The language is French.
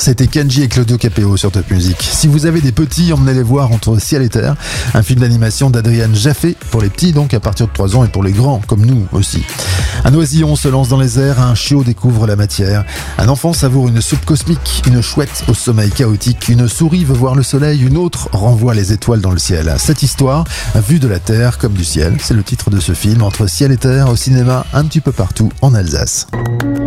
C'était Kenji et Claudio Capéo sur Top Music. Si vous avez des petits, emmenez-les voir Entre ciel et terre, un film d'animation d'Adriane Jaffé, pour les petits donc à partir de 3 ans et pour les grands comme nous aussi. Un oisillon se lance dans les airs, un chiot découvre la matière, un enfant savoure une soupe cosmique, une chouette au sommeil chaotique, une souris veut voir le soleil, une autre renvoie les étoiles dans le ciel. Cette histoire, vue de la terre comme du ciel, c'est le titre de ce film Entre ciel et terre au cinéma un petit peu partout en Alsace.